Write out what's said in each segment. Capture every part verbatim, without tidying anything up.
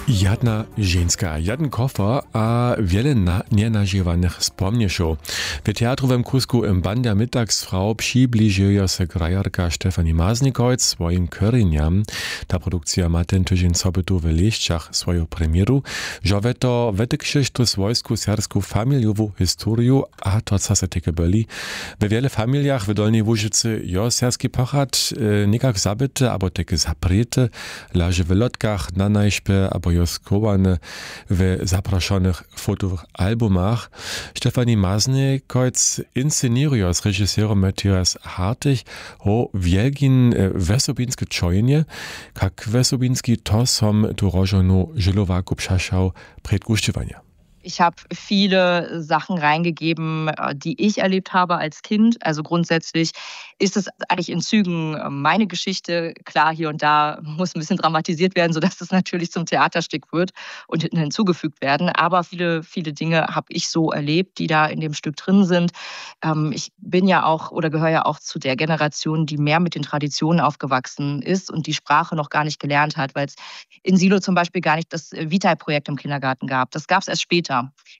Jedna ženska, jeden kofer a wiele na, nienażywanych wspomnieszów. W teatrowym kusku im Ban der Mittagsfrau przybliżuje się grajarka Stefanie Maznikoć swoim korzeniom. Ta produkcja ma ten tydzień sobotu w Lieszczach swoją premieru. Żowe to wytykšiš tu swojsku sersku familiową historię, a to co se tyke byli. We wiele familiach w Dolnej Łużycy jo serski pochad e, nikak zabyty, abo tyke zaprete, leży w lotkach, na najśpie, abo jo skowane w zaproszonych fotowych albumach. Stefanie Maznikoć insceniruje z reżyserem Matthias Hartig o wielgin wesobinski czojnie, jak wesobinski to som tu rożonu Żylowaku przeszał przed guszczywania. Ich habe viele Sachen reingegeben, die ich erlebt habe als Kind. Also grundsätzlich ist es eigentlich in Zügen meine Geschichte. Klar, hier und da muss ein bisschen dramatisiert werden, sodass es natürlich zum Theaterstück wird und hinten hinzugefügt werden. Aber viele, viele Dinge habe ich so erlebt, die da in dem Stück drin sind. Ich bin ja auch oder gehöre ja auch zu der Generation, die mehr mit den Traditionen aufgewachsen ist und die Sprache noch gar nicht gelernt hat, weil es in Silo zum Beispiel gar nicht das Vitai-Projekt im Kindergarten gab. Das gab es erst später.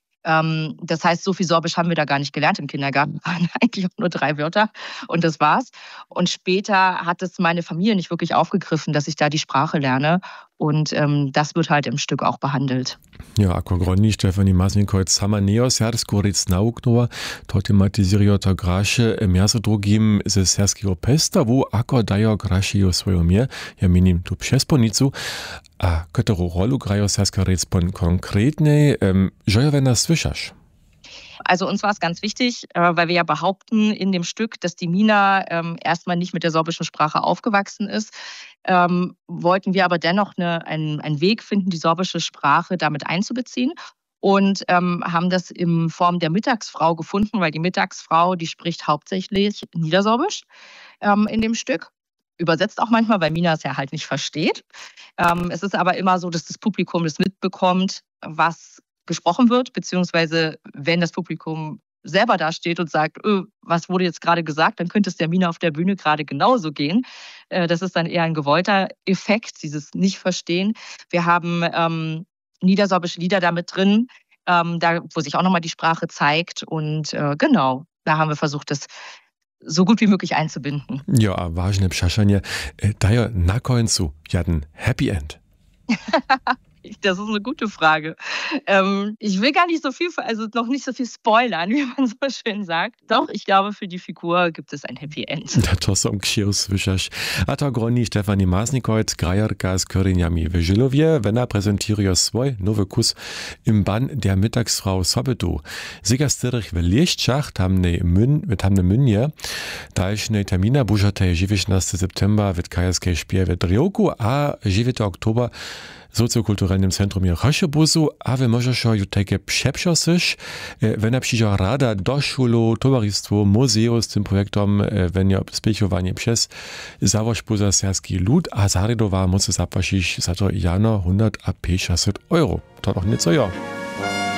Ähm, das heißt, so viel Sorbisch haben wir da gar nicht gelernt im Kindergarten. Waren eigentlich auch nur drei Wörter und das war's. Und später hat es meine Familie nicht wirklich aufgegriffen, dass ich da die Sprache lerne. Und ähm, das wird halt im Stück auch behandelt. Ja, ako gronni Stefanie Maznikoć sama neo sersku rec nauknova, to tematizirajo to graše mjazo drugim ze serskiego pestavu, ako dajo grašijo svojo mje, ja minim tu přesponicu, a ktoru rolu grajo serska rec pon konkretnej, um, žojo ve nas slyšaš? Also uns war es ganz wichtig, weil wir ja behaupten in dem Stück, dass die Mina ähm, erstmal nicht mit der sorbischen Sprache aufgewachsen ist, ähm, wollten wir aber dennoch eine, einen, einen Weg finden, die sorbische Sprache damit einzubeziehen und ähm, haben das in Form der Mittagsfrau gefunden, weil die Mittagsfrau, die spricht hauptsächlich Niedersorbisch ähm, in dem Stück. Übersetzt auch manchmal, weil Mina es ja halt nicht versteht. Ähm, es ist aber immer so, dass das Publikum das mitbekommt, was gesprochen wird, beziehungsweise wenn das Publikum selber da steht und sagt, öh, was wurde jetzt gerade gesagt, dann könnte es der Mina auf der Bühne gerade genauso gehen. Äh, das ist dann eher ein gewollter Effekt, dieses Nicht-Verstehen. Wir haben ähm, niedersorbische Lieder da mit drin, ähm, da, wo sich auch nochmal die Sprache zeigt. Und äh, genau, da haben wir versucht, das so gut wie möglich einzubinden. Ja, a ważne przeszanie. Daje na końcu jeden Happy End. Das ist eine gute Frage. Ähm, ich will gar nicht so viel, also noch nicht so viel spoilern, wie man so schön sagt. Doch, ich glaube, für die Figur gibt es ein Happy End. To som ksił słyszasz. A to groni Stefanie Maznikoć, grajarka z korzeniami w Żylowie, wena prezentuje swój nowy kus im Ban der Mittagsfrau sobotu. Siga styrych w Lieszczach, tamnej Mün, tamnej Münje. Dalszej termina bużatej dziewiętnastego septembra w kajerskiej śpiewie w Drioku, a dziewiątego oktobra socjokulturalnym centrum Roszobuzu, a wy możesz ju takie przeprzosić, wenn przyjdzie rada do szulu, towarzystwo, muzeum z tym projektem, wenn ja spiechowanie przez zawoż poza serski lud, a zaredowa mocy zapłacić za to jano sto pięćdziesiąt euro. To doch nie co ja.